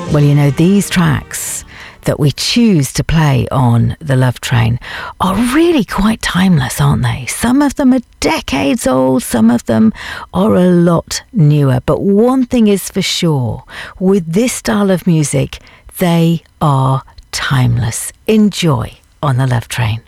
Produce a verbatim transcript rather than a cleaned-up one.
Well, you know, these tracks that we choose to play on the Love Train are really quite timeless, aren't they? Some of them are decades old, some of them are a lot newer. But one thing is for sure, with this style of music, they are timeless. Enjoy on the Love Train.